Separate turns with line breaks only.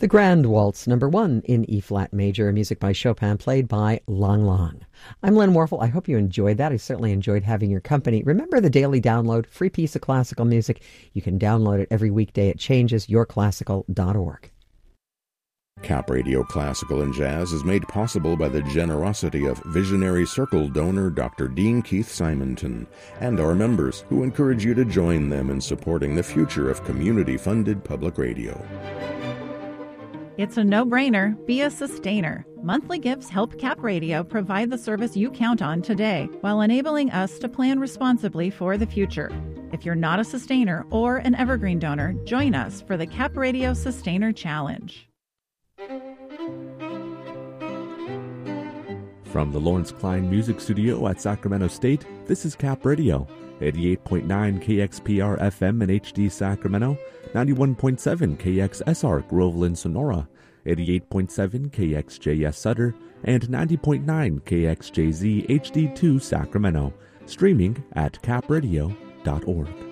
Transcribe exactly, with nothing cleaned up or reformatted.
The Grand Waltz, number one in E-flat major, music by Chopin, played by Lang Lang. I'm Len Warfel. I hope you enjoyed that. I certainly enjoyed having your company. Remember the daily download, free piece of classical music. You can download it every weekday at changes your classical dot org.
Cap Radio Classical and Jazz is made possible by the generosity of Visionary Circle donor Doctor Dean Keith Simonton and our members, who encourage you to join them in supporting the future of community-funded public radio.
It's a no-brainer. Be a sustainer. Monthly gifts help Cap Radio provide the service you count on today while enabling us to plan responsibly for the future. If you're not a sustainer or an evergreen donor, join us for the Cap Radio Sustainer Challenge.
From the Lawrence Klein Music Studio at Sacramento State, this is Cap Radio, eighty-eight point nine K X P R F M in H D Sacramento, ninety-one point seven K X S R Groveland Sonora, eighty-eight point seven K X J S Sutter, and ninety point nine K X J Z H D two Sacramento, streaming at cap radio dot org.